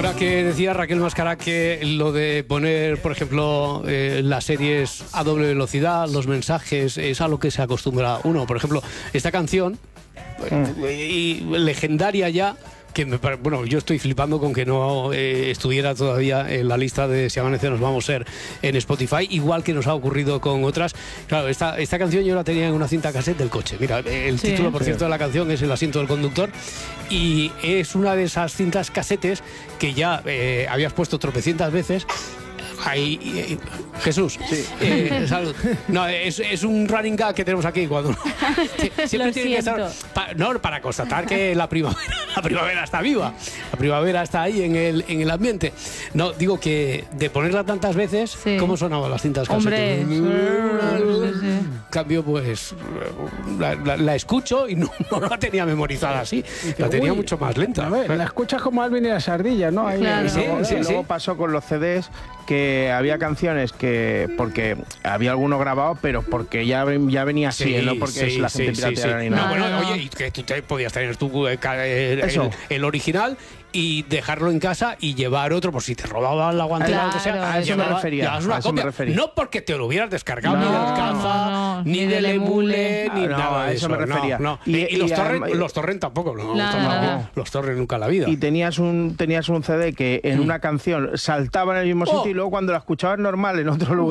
Ahora que decía Raquel Mascara que lo de poner, por ejemplo, las series a doble velocidad, los mensajes, es a lo que se acostumbra uno. Por ejemplo, esta canción, legendaria ya, que bueno, yo estoy flipando con que no estuviera todavía en la lista de Si Amanece Nos Vamos a Ser en Spotify, igual que nos ha ocurrido con otras. Claro, esta canción yo la tenía en una cinta cassette del coche. Mira, el título, por cierto, de la canción es El asiento del conductor, y es una de esas cintas casetes que ya habías puesto tropecientas veces. Ahí, Jesús, sí. Salud. No, es un running gag que tenemos aquí cuando siempre tiene que estar para constatar que la primavera está viva, la primavera está ahí en el ambiente. No, digo que de ponerla tantas veces, ¿cómo sonaban las cintas casetes? Cambio, pues la escucho y no la tenía memorizada así, la tenía mucho más lenta. A ver, la escuchas como Alvin y las ardillas, ¿no? Ahí, claro. Luego pasó con los CDs, que había canciones que porque había algunos grabados, pero porque ya venía así, no porque es la gente pirateara ni nada. No, bueno, oye, y que tú podías tener el original y dejarlo en casa y llevar otro, por si te robaban la guantera, lo que sea. A eso me refería. No porque te lo hubieras descargado ni del Caza, ni del Emule, ni nada de eso. A eso me refería. Y los torrent tampoco. Los torrent nunca en la vida. Y tenías un CD que en una canción saltaba en el mismo sitio y luego cuando la escuchabas normal en otro lugar